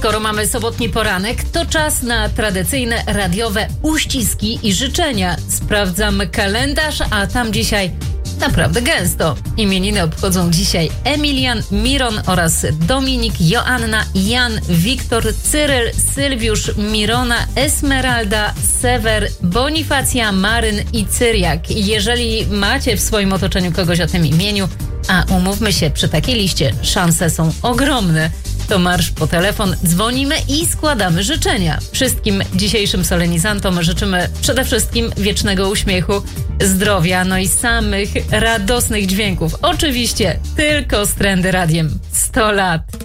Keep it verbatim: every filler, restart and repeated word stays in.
skoro mamy sobotni poranek, to czas na tradycyjne radiowe uściski i życzenia. Sprawdzam kalendarz, a tam dzisiaj naprawdę gęsto. Imieniny obchodzą dzisiaj Emilian, Miron oraz Dominik, Joanna, Jan, Wiktor, Cyryl, Sylwiusz, Mirona, Esmeralda, Sewer, Bonifacja, Maryn i Cyriak. Jeżeli macie w swoim otoczeniu kogoś o tym imieniu, a umówmy się, przy takiej liście szanse są ogromne, to marsz po telefon, dzwonimy i składamy życzenia. Wszystkim dzisiejszym solenizantom życzymy przede wszystkim wiecznego uśmiechu, zdrowia, no i samych radosnych dźwięków. Oczywiście tylko z Trendy Radiem. sto lat.